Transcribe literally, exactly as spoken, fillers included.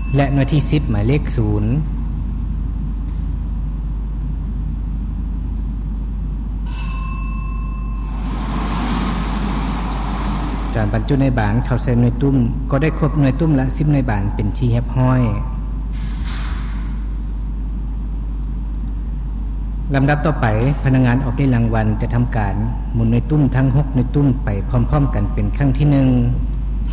และหน่วยที่สิบหมายเลขศูนย์การบรรจุในบานเข้าใส่หน่วยตุ้มก็ได้ครบหน่วยตุ้มละสิบในบานเป็นที่เรียบร้อยลำดับต่อไปพนักงานออกได้รางวัลจะทำการหมุนหน่วยตุ้มทั้งหกหน่วยตุ้มไปพร้อมๆกันเป็นครั้งที่หนึ่ง